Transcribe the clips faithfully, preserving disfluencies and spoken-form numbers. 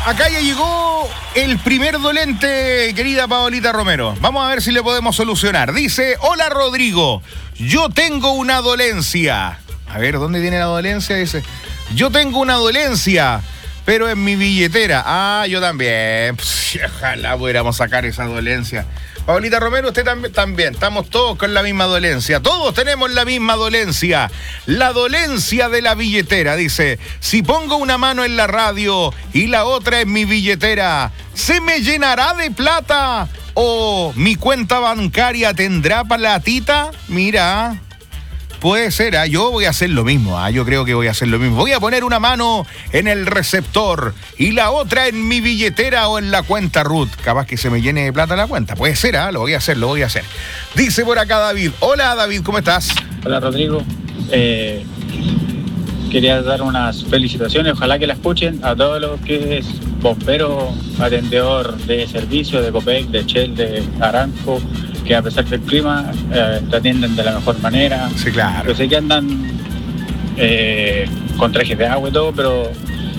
acá ya llegó el primer dolente, querida Paolita Romero. Vamos a ver si le podemos solucionar. Dice, hola Rodrigo, yo tengo una dolencia. A ver, ¿dónde tiene la dolencia? Dice, yo tengo una dolencia, pero en mi billetera. Ah, yo también. Pss, ojalá pudiéramos sacar esa dolencia. Paolita Romero, usted también, también. Estamos todos con la misma dolencia. Todos tenemos la misma dolencia. La dolencia de la billetera. Dice, si pongo una mano en la radio y la otra en mi billetera, ¿se me llenará de plata? ¿O mi cuenta bancaria tendrá platita? Mira, puede ser, ¿eh? Yo voy a hacer lo mismo, ¿eh? Yo creo que voy a hacer lo mismo. Voy a poner una mano en el receptor y la otra en mi billetera o en la cuenta Ruth. Capaz que se me llene de plata la cuenta. Puede ser, ¿eh? Lo voy a hacer, lo voy a hacer. Dice por acá David. Hola David, ¿cómo estás? Hola Rodrigo. Eh, quería dar unas felicitaciones, ojalá que la escuchen a todos los que es bombero, atendedor de servicio, de Copec, de Shell, de Aramco, que a pesar del clima eh, te atienden de la mejor manera. Sí, claro. Yo sé que andan eh, con trajes de agua y todo, pero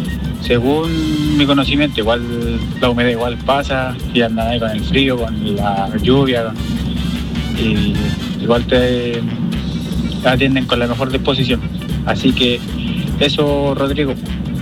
según mi conocimiento, igual la humedad igual pasa y andan ahí con el frío, con la lluvia, con, y igual te, te atienden con la mejor disposición. Así que eso, Rodrigo,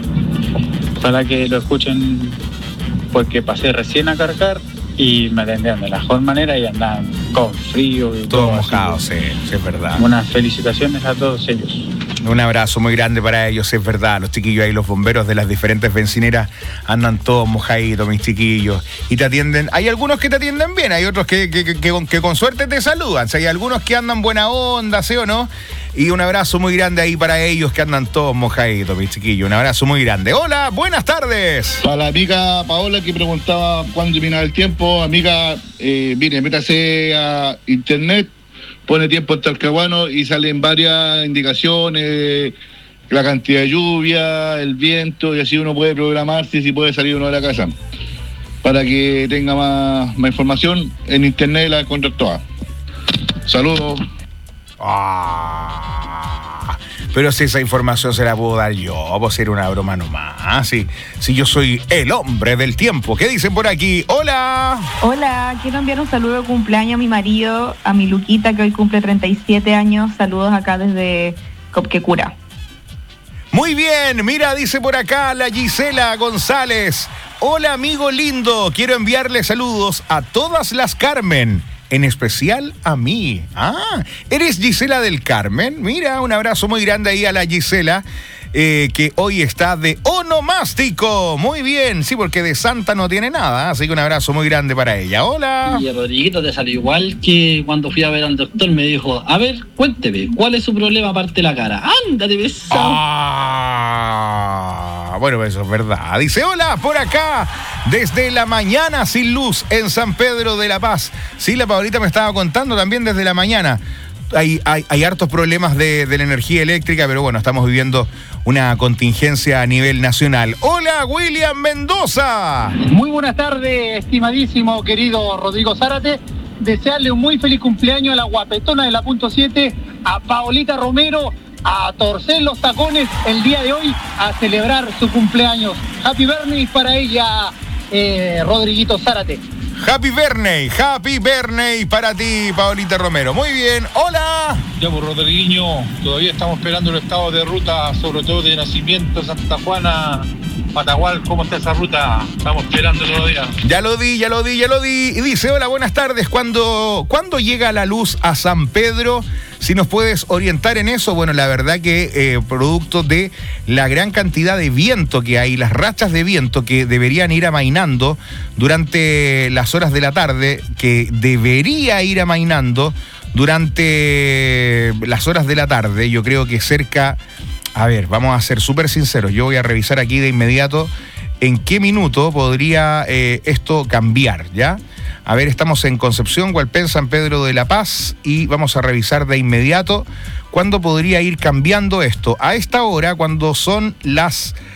ojalá que lo escuchen, porque pasé recién a cargar y me atendieron de la mejor manera y andaban con frío y todo. Todo mojado, sí, sí, es verdad. Unas felicitaciones a todos ellos. Un abrazo muy grande para ellos, es verdad. Los chiquillos ahí, los bomberos de las diferentes bencineras, andan todos mojaditos, mis chiquillos. Y te atienden. Hay algunos que te atienden bien, hay otros que, que, que, que, con, que con suerte te saludan. O sea, hay algunos que andan buena onda, ¿sí o no? Y un abrazo muy grande ahí para ellos que andan todos mojaditos, mis chiquillos. Un abrazo muy grande. Hola, buenas tardes. Para la amiga Paola que preguntaba cuándo terminaba el tiempo, amiga, eh, mire, métase a internet, pone tiempo en Talcahuano y salen varias indicaciones, la cantidad de lluvia, el viento, y así uno puede programarse si puede salir uno de la casa. Para que tenga más, más información, en internet la encuentra toda. Saludos. Ah, pero si esa información se la puedo dar yo, pues ser una broma nomás. Si, si yo soy el hombre del tiempo. ¿Qué dicen por aquí? ¡Hola! Hola, quiero enviar un saludo de cumpleaños a mi marido, a mi Luquita, que hoy cumple treinta y siete años. Saludos acá desde Copquecura. Muy bien, mira, dice por acá la Gisela González. Hola, amigo lindo, quiero enviarle saludos a todas las Carmen, en especial a mí. Ah, ¿eres Gisela del Carmen? Mira, un abrazo muy grande ahí a la Gisela, eh, que hoy está de onomástico. Muy bien, sí, porque de santa no tiene nada, así que un abrazo muy grande para ella. Hola. Y a Rodriguito te salió igual que cuando fui a ver al doctor, me dijo, a ver, cuénteme, ¿cuál es su problema aparte de la cara? ¡Ándate, besado! Ah, bueno, eso es verdad. Dice, hola, por acá, desde la mañana sin luz en San Pedro de la Paz. Sí, la Paolita me estaba contando también desde la mañana. Hay, hay, hay hartos problemas de, de la energía eléctrica, pero bueno, estamos viviendo una contingencia a nivel nacional. ¡Hola, William Mendoza! Muy buenas tardes, estimadísimo querido Rodrigo Zárate. Desearle un muy feliz cumpleaños a la guapetona de la punto siete, a Paolita Romero, a torcer los tacones el día de hoy, a celebrar su cumpleaños. Happy birthday para ella, eh, Rodriguito Zárate. Happy birthday, happy birthday para ti, Paolita Romero. Muy bien, hola. Ya, pues, Rodriguiño, todavía estamos esperando el estado de ruta, sobre todo de Nacimiento, Santa Juana, Patagual. ¿Cómo está esa ruta? Estamos esperando todavía. Ya lo di, ya lo di, ya lo di. Y dice, hola, buenas tardes. ¿Cuándo, ¿cuándo llega la luz a San Pedro? Si nos puedes orientar en eso. Bueno, la verdad que eh, producto de la gran cantidad de viento que hay, las rachas de viento que deberían ir amainando durante las horas de la tarde, que debería ir amainando durante las horas de la tarde, yo creo que cerca, a ver, vamos a ser súper sinceros, yo voy a revisar aquí de inmediato en qué minuto podría eh, esto cambiar, ¿ya? A ver, estamos en Concepción, Hualpén, San Pedro de la Paz, y vamos a revisar de inmediato cuándo podría ir cambiando esto. A esta hora, cuando son las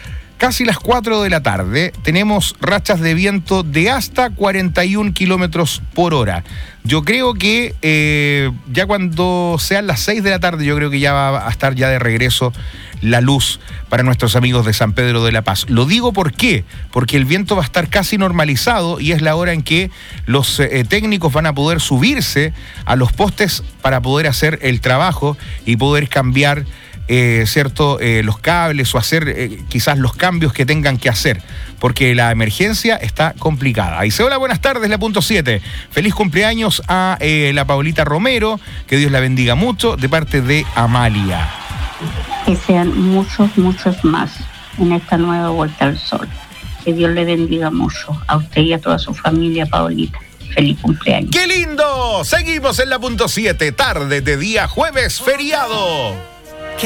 casi las cuatro de la tarde, tenemos rachas de viento de hasta cuarenta y un kilómetros por hora. Yo creo que eh, ya cuando sean las seis de la tarde, yo creo que ya va a estar ya de regreso la luz para nuestros amigos de San Pedro de la Paz. Lo digo ¿por qué? Porque el viento va a estar casi normalizado y es la hora en que los eh, técnicos van a poder subirse a los postes para poder hacer el trabajo y poder cambiar Eh, cierto eh, los cables o hacer eh, quizás los cambios que tengan que hacer, porque la emergencia está complicada. Dice, hola, buenas tardes, la punto siete. Feliz cumpleaños a eh, la Paulita Romero, que Dios la bendiga mucho, de parte de Amalia. Que sean muchos, muchos más en esta nueva vuelta al sol. Que Dios le bendiga mucho a usted y a toda su familia, Paulita. Feliz cumpleaños. ¡Qué lindo! Seguimos en la punto siete, tarde de día jueves feriado.